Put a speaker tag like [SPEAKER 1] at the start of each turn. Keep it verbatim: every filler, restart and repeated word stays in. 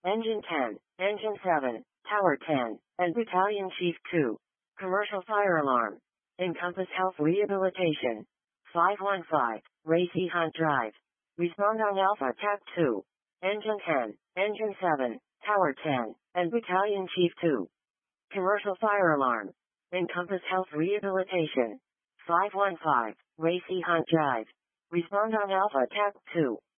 [SPEAKER 1] Engine ten, Engine seven, Tower ten, and Battalion Chief two. Commercial fire alarm. Encompass Health Rehabilitation. five one five, Ray C. Hunt Drive. Respond on Alpha Attack two. Engine ten, Engine seven, Tower ten, and Battalion Chief two. Commercial fire alarm. Encompass Health Rehabilitation. five one five, Ray C. Hunt Drive. Respond on Alpha Attack two.